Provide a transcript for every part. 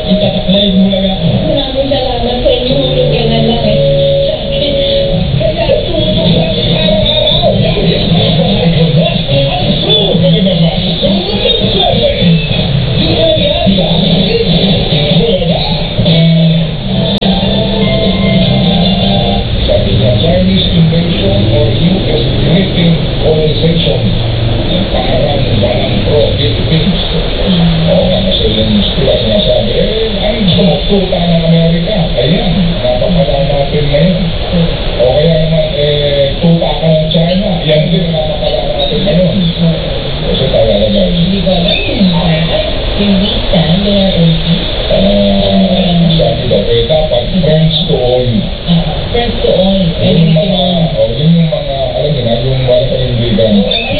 Itataklay mo lang ako. Maraming salamat sa inyo. Yung ganun lang eh. Kaya sabi niya, Chinese invasion or US gripping colonization ng parang walang pro-Philippines. Oo nga, kasi yung sila sinasabi, ang sumusuta ng Amerika, ayan, napapala natin ngayon. O kaya naman, tuta ka ng China, yan din ang napapala natin ngayon. Kasi talaga, hindi ko alam yung visa, their own sabi daw, dapat friends to all. friends to all. Yun yung mga, alam niyo na, yung walang kalindigan.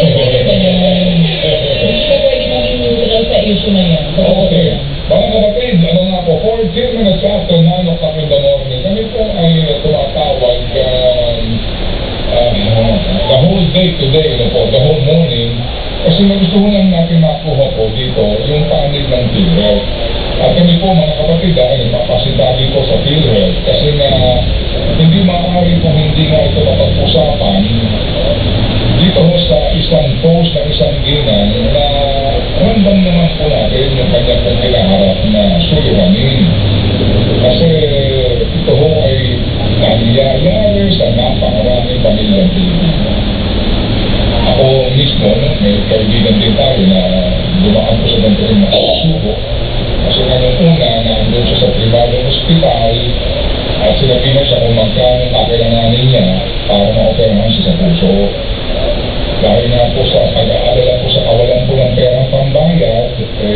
Hindi ka pwede maging neutral sa issue na yan. Okay. Mga kapatid, ano nga po, 14 minutes after 9 o'clock in the morning, kami po ay tumatawag the whole day today, the whole morning, kasi nagustuhan natin makuha po dito yung panig ng PhilHealth. At kami po mga kapatid ay napapasitabi po sa PhilHealth kasi nga hindi maaari po hindi nga ito mapag-usapan dito sa isang post ng isang ginang na random naman po natin yung kanya pong kinaharap na suliranin. Kasi ito ho ay nangyayari sa napakaraming pamilyang Pilipino. Ako mismo, may kaibigan din tayo na dumaan po sa ganito rin na subo. Kasi nga nung una, nandun siya sa pribadong ospital at sinabi na siya kung magkano kakailanganin niya para ma-operahan siya sa puso. Dahil nga po sa pag-aalala po sa kawalan po ng perang pambayad,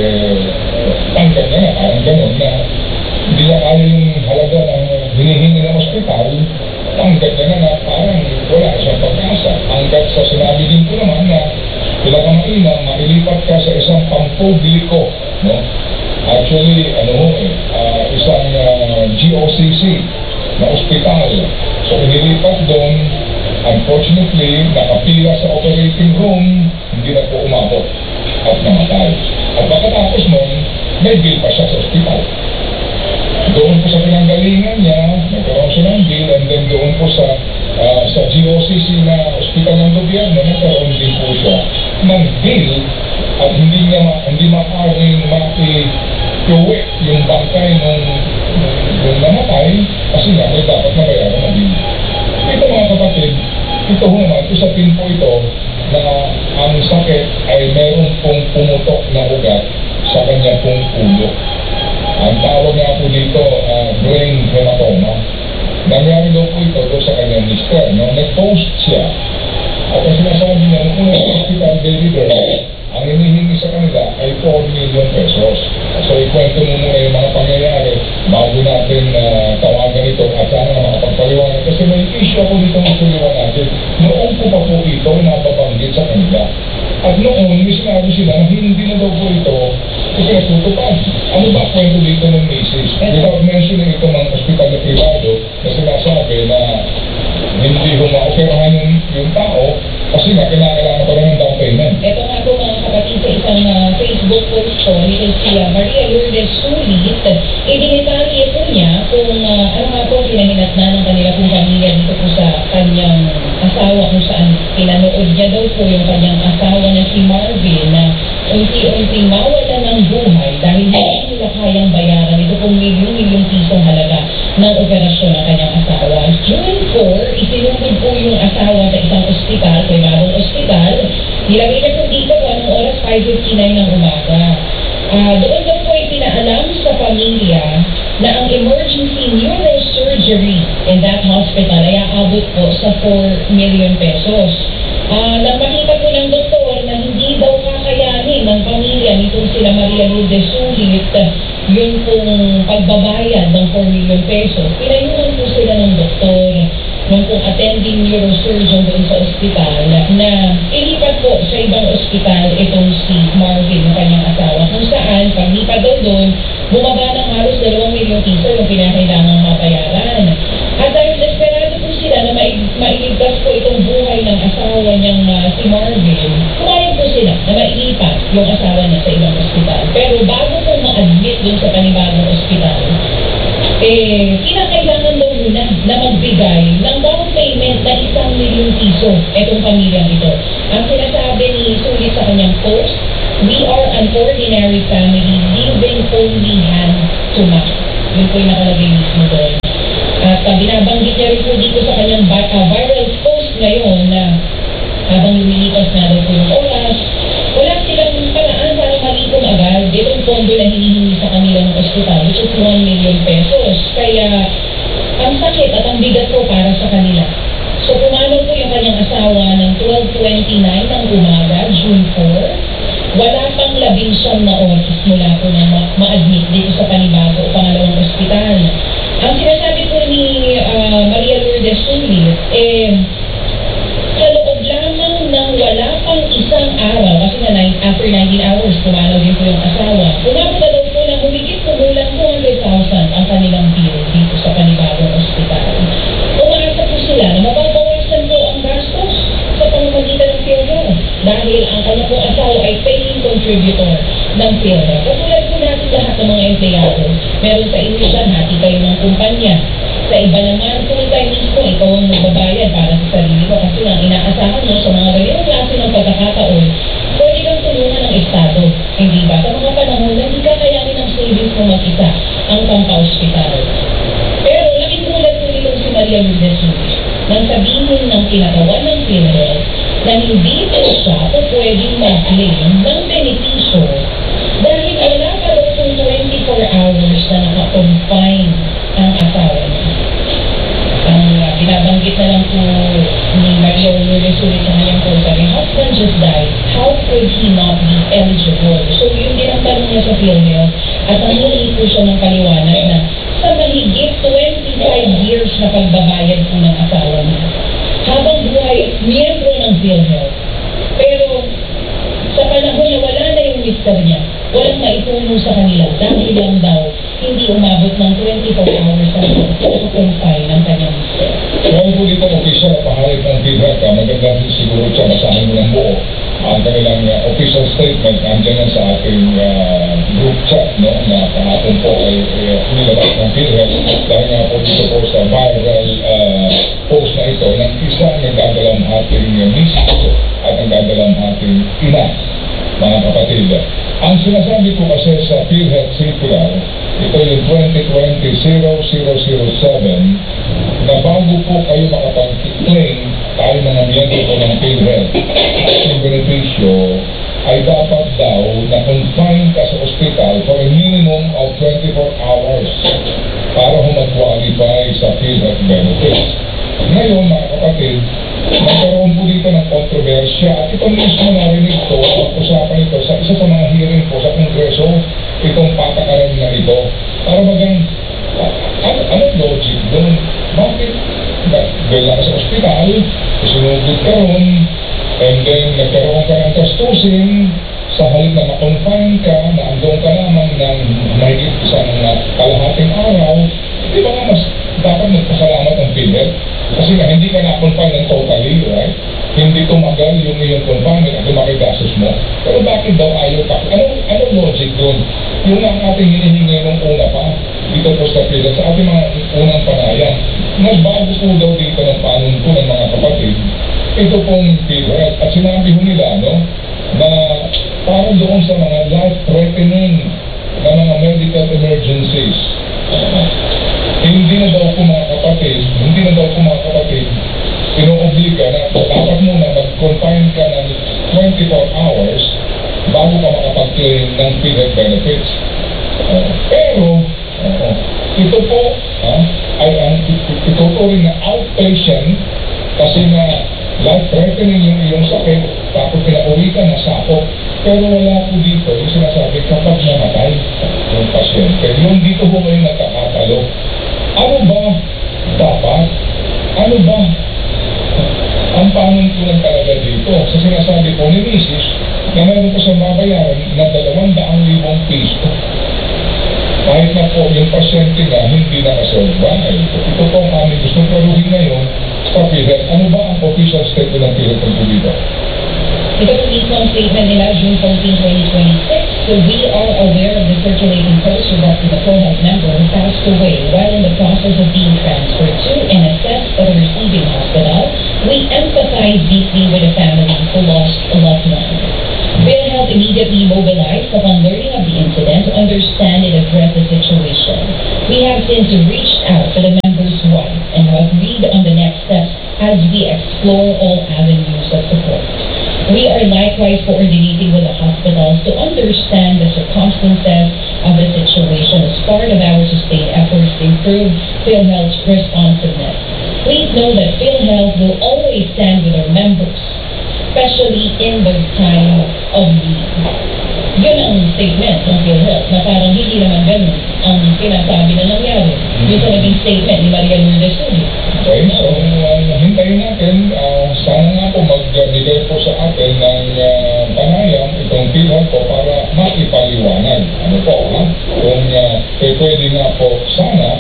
tangkad na nga, parang gano'n na hindi na kaya yung halaga ng hinihingi ng ospital, tangkad na nga parang wala siyang pag-asa. Hanggat sa sinabi din po naman na pinakamainam, mailipat ka sa isang pampubliko, no? Actually, isang GOCC na ospital. So, inilipat doon, unfortunately, nakapila sa operating room, hindi na po umabot at namatay. At pagkatapos noon, may bill pa siya sa ospital. Doon po sa pinanggalingan niya, nagkaroon siya ng bill, and then doon po sa GOCC na ospital ng gobyerno, nagkaroon din po siya ng bill at hindi maaaring maki-uwi yung bangkay nung namatay kasi nga may dapat na bayaran na bill. Ito mga kapatid, ito naman, usapin po ito na ang sakit ay meron pong pumutok na ugat sa kanya pong ulo. Ang tawag nga po dito, brain hematoma. Nangyari daw po ito doon sa kanyang mister. No? Nag-post siya. At ang sinasabi niya, nung unang hospital baby girl, ang hinihingi sa kanila ay 4 million pesos. So ikwento mo muna yung mga pangyayari bago natin tawagan ito at sana na makapagpaliwanag. Kasi may issue ako dito ng paliwanagin. Noon ko pa po ito nababanggit sa kanila. At noon, may sinabi sila na hindi na daw po ito kasi natutupad. Ano ba kwento dito ng misis? Without mentioning ito ng ospital na privado na sinasabi na hindi humaoperahan yung tao kasi nga kinakailangan pa rin ng down payment. Ito nga po mga kapatid sa isang Facebook post ko ni Maria Lourdes Sulit, idinitalye po niya kung ano nga po pinahinatnan ng kanila pong pamilya dito po sa kanyang asawa kung saan pinanood niya daw po yung kanyang asawa na si Marvin na unti-unting mawala ng buhay dahil hindi nila kayang bayaran ito pong milyong pisong halaga ng operasyon ng kanyang asawa. June 4, isinugod po yung asawa sa isang ospital, pribadong ospital. Nilagay niya po dito kung anong oras, 5:59 ng umaga. Doon daw po ay pinaalam sa pamilya na ang emergency neurosurgery in that hospital ay aabot po sa 4 million pesos. Nang makita po ng doktor na hindi daw kakayanin ng pamilya nitong sila Maria Lourdes Sulit yung pong pagbabayad ng 4 million pesos, pinayuhan po sila ng doktor nung pong attending neurosurgeon doon sa ospital na ilipat po sa ibang ospital itong si Marvin, ng kanyang asawa, kung saan paglipat daw doon, bumaba ng halos 2 milyong piso yung pinakailangang mabayaran. At dahil desperado po sila na mailigtas po itong buhay ng asawa niyang si Marvin, kumayag po sila na mailipat yung asawa niya sa ibang ospital. Pero bago po ma-admit dun sa panibagong ospital, kinakailangan daw muna na magbigay ng down payment na 1,000,000 piso itong pamilyang ito. Ang sinasabi ni Sulit sa kanyang post, "We are an ordinary family living only hand to mouth." Yun po yung nakalagay mismo doon. At binabanggit niya rin po dito sa kanyang viral post ngayon na habang lumilipas na daw po yung oras, wala silang paraan para malikom agad itong pondo na hinihingi sa kanilang ospital, which is 1,000,000 pesos. Kaya ang sakit at ang bigat po para sa kanila. So pumanaw po yung kanyang asawa ng 12:29 ng umaga, June 4. Wala pang 19 na oras mula po na ma-admit dito sa Panibago, pangalawang ospital. Ang sinasabi po ni Maria Lourdes Sulit, sa loob lamang ng wala pang isang araw, kasi nga after 19 hours, pumanaw din po yung asawa, umabot na daw po na humigit kumulang 200,000 ang kanilang bill dito sa Panibagong Ospital. Umaasa po sila na mababawasan po ang gastos sa pamamagitan ng PhilHealth dahil ang kanya pong asawa ay paying contributor ng PhilHealth. Katulad po natin lahat ng mga empleyado, meron sa inyo dyan, hati kayo ng kumpanya. Sa iba naman, full-time mismo, ikaw ang magbabayad para sa sarili mo kasi ang inaasahan mo sa mga ganyan klase ng pagkakataon, pwede kang tulungan ng Estado. Hindi ba? Sa mga panahon na hindi kakayanin ng savings mo mag-isa ang pampa-hospital. Pero laking gulat po nitong si Maria Lourdes Sulit nang sabihin ng kinakawan ng PhilHealth na hindi po siya o pwedeng mag-claim ng benepisyo dahil wala pa daw kung 24 hours na naka-confine ang asawa niya. Ang binabanggit na lang po ni Maria Lourdes Sulit sa kanyang post, sabi, "Husband just died. How could he not be eligible?" So yun din ang tanong niya sa PhilHealth at nangyari po siya ng paliwanag na sa mahigit 25 years na pagbabayad po ng asawa niya. Habang buhay, miyembro ng PhilHealth. Pero sa panahon na wala na yung mister niya, walang maitulong sa kanila dahil lang daw hindi umabot ng 24 hours na confine ng kanyang mister. Kung po dito official at pahalit ng PhilHealth, maganda rin siguro siya basahin mo ng buo ang kanilang official statement. Nandiyan yan sa ating group chat, no, na kahapon po ay nilabas ng PhilHealth dahil nga po dito po sa viral post na ito ng isang nagdadalamhating misis at nagdadalamhating ina, mga kapatid. Ang sinasabi ko kasi sa PhilHealth Circular, ito yung 2020-0007, na bago po kayo makapag-claim tayo mga miyembro po ng PhilHealth, ang benepisyo ay dapat daw na confine ka sa ospital for a minimum of 24 hours para mag-qualify sa PhilHealth benefits. Ngayon, mga kapatid, nagkaroon po dito ng kontrobersya at ito mismo narinig ito, usapan ito sa isa sa mga hearing po sa Kongreso, itong patakaran na ito. Para bagang, anong logic doon? Bakit? Dala ka sa ospital, sinugod ka ron, and then nagkaroon ka ng kastusin, sa halip na ma-confine ka, na andong ka naman ng mahigit isang kalahating araw, di ba nga mas dapat magpasalamat ang PhilHealth? Kasi nga, hindi ka na-confine ng totally, right? Hindi tumagal yung iyong confinement at lumaki gastos mo. Pero bakit daw ayaw pa? Anong logic doon? Yung ang ating hinihingi nung una pa, dito po sa PhilHealth, sa ating mga unang panayam, nagbago po daw dito ng panunto ng mga kapatid, ito pong PhilHealth. At sinabi ho nila, no, na parang doon sa mga life-threatening na mga medical emergencies, hindi na daw po mga kapatid, ino-obliga na dapat muna mag-confine ka ng 24 hours bago ka makapag-claim ng PhilHealth benefits. Pero, ito po ay ang ituturing na outpatient kasi na life-threatening yung iyong sakit, tapos pinauwi ka na sakop. Pero wala po dito yung sinasabi kapag namatay yung pasyente. Yung dito po ngayon nagkakatalo. Ano ba dapat? Ano ba ang panuntunan talaga dito? Sa sinasabi po ni Mrs. na meron ko sa babayaran na 200,000 piso. Kahit na po yung pasyente na hindi nakasurvive. Ito po ang aming gustong klaruhin ngayon sa PhilHealth. Ano ba ang official statement ng PhilHealth tungkol dito? Ito po mismo ang statement nila, June 14, 2026. So we are aware of the circulating poster that the PhilHealth member who passed away while in We have since reached out to the members' wife and have agreed on the next steps as we explore all avenues of support. We are likewise coordinating with the hospitals to understand the circumstances of the situation as part of our sustained efforts to improve PhilHealth's responsiveness. Please know that PhilHealth will always stand with our members, especially in the time of need. Yun ang statement ng PhilHealth na parang hindi naman ganun ang sinasabi na nangyari. Yun sa naging statement ni Maria Lourdes Uli. Okay, so hintayin natin, sana nga po magbigay po sa atin ng panayam itong PhilHealth po para maipaliwanag. Ano po, ha? Kung pwede nga po sana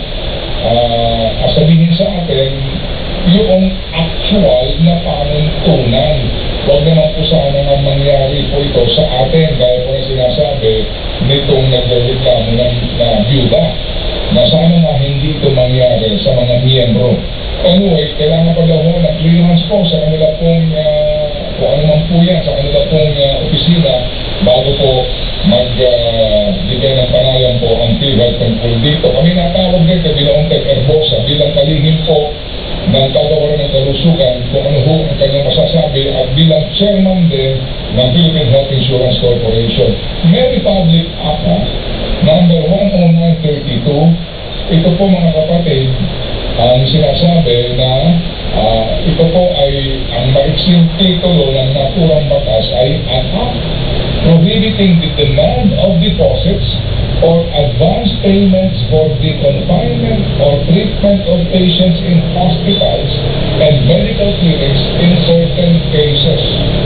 sabihin sa atin yung actual na panuntunan. Huwag naman po sana nga mangyari po ito sa atin gaya po na sinasabi nitong nagreklamo na byuda na sana nga hindi ito mangyari sa mga miyembro. Anyway, kailangan pa daw ng clearance po sa kanila pong kung ano man po yan sa kanila pong opisina bago po magbigay ng panayam po ang PhilHealth tungkol dito. Kami natawag din kay Bilaong Ted Herbosa bilang kalihim po ng Kagawaran ng Kalusugan kung ano ho ang kanyang masasabi at bilang chairman din ng Philippine Health Insurance Corporation. May Republic APA number 10932, ito po mga kapatid ang sinasabi na ito po ay ang maiksing titulo ng naturang batas ay an act prohibiting the demand of deposits or advance payments for the confinement or treatment of patients in hospitals and medical clinics in certain cases.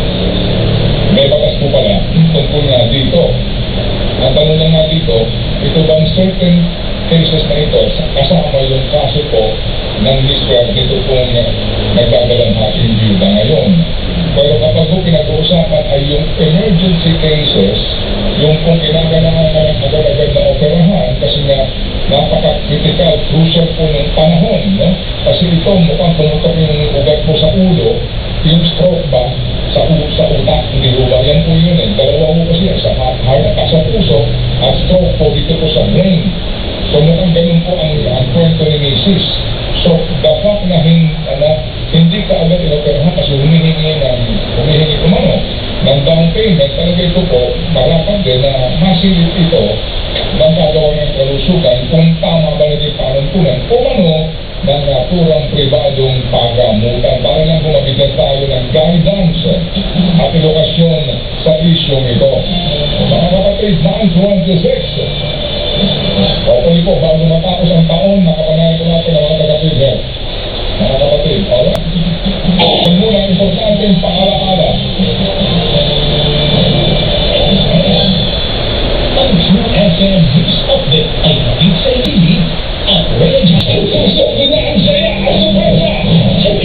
May batas po pala tungkol nga dito. Ang tanong lang nga dito, ito bang certain cases na ito, kasama yung kaso po ng mister nito pong nagdadalang ating byuda ngayon. Pero kapag po pinag-uusapan ay yung emergency cases, yung kung kinakailangan na agad-agad na operahan kasi nga napaka-critical, crucial po ng panahon, no? Kasi ito mukhang pumutok yung ugat po sa ulo, yung stroke ba sa utak, hindi ho ba? Yan po yun eh. Dalawa po kasi sa heart attack sa puso at stroke po dito po sa brain. So mukhang ganun po ang kwento ni Mrs. So the fact na hindi ka agad inoperahan kasi humihingi kumano ng down payment, talaga ito po marapat din na masilip ito ng Kagawaran ng Kalusugan kung tama ba naging panuntunan o ano ng naturang pribadong pagamutan para lang bumabigyan tayo ng guidance at edukasyon sa isyong ito. Mga kapatid, 9:26